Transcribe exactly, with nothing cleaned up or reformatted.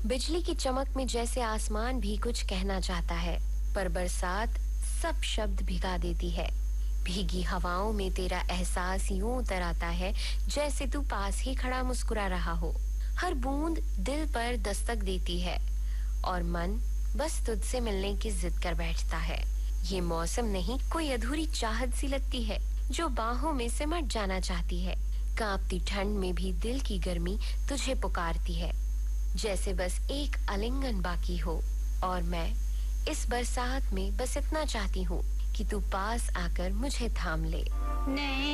बिजली की चमक में जैसे आसमान भी कुछ कहना चाहता है, पर बरसात सब शब्द भिगा देती है। भीगी हवाओं में तेरा एहसास यूं उतर आता है जैसे तू पास ही खड़ा मुस्कुरा रहा हो। हर बूंद दिल पर दस्तक देती है और मन बस तुझसे मिलने की जिद कर बैठता है। ये मौसम नहीं, कोई अधूरी चाहत सी लगती है जो बाहों में सिमट जाना चाहती है। कांपती ठंड में भी दिल की गर्मी तुझे पुकारती है, जैसे बस एक आलिंगन बाकी हो। और मैं इस बरसात में बस इतना चाहती हूँ कि तू पास आकर मुझे थाम ले। नहीं